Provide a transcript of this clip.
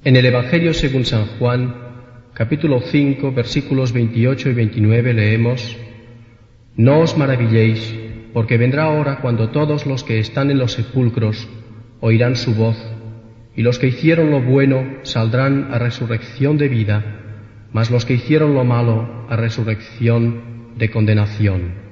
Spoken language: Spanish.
En el Evangelio según San Juan, capítulo 5, versículos 28 y 29 leemos: No os maravilléis, porque vendrá hora cuando todos los que están en los sepulcros oirán su voz, y los que hicieron lo bueno saldrán a resurrección de vida, mas los que hicieron lo malo a resurrección de condenación.